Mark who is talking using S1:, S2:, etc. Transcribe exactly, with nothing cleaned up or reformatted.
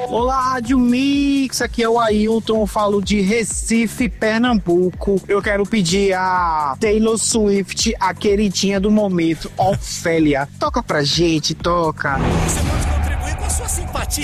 S1: Olá, Rádio Mix, aqui é o Ailton, eu falo de Recife, Pernambuco. Eu quero pedir a Taylor Swift, a queridinha do momento, Ofélia. Toca pra gente, toca.
S2: Você pode contribuir com a sua simpatia.